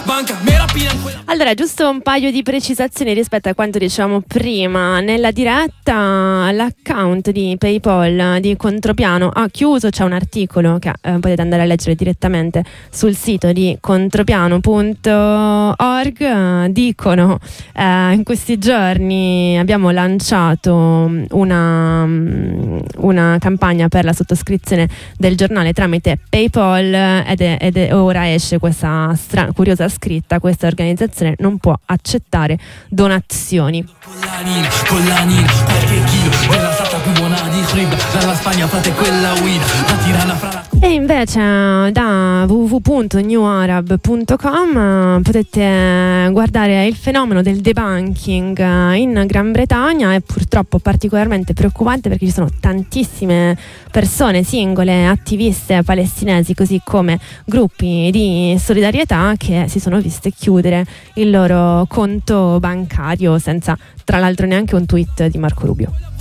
Allora, giusto un paio di precisazioni rispetto a quanto dicevamo prima. Nella diretta l'account di PayPal di Contropiano ha chiuso, c'è un articolo che potete andare a leggere direttamente sul sito di contropiano.org. Dicono in questi giorni abbiamo lanciato una campagna per la sottoscrizione del giornale tramite PayPal ed ora esce questa curiosa scritta: questa organizzazione non può accettare donazioni. E invece da www.newarab.com potete guardare il fenomeno del debunking in Gran Bretagna. È purtroppo particolarmente preoccupante perché ci sono tantissime persone singole, attiviste palestinesi, così come gruppi di solidarietà che si sono viste chiudere il loro conto bancario senza, tra l'altro, neanche un tweet di Marco Rubio.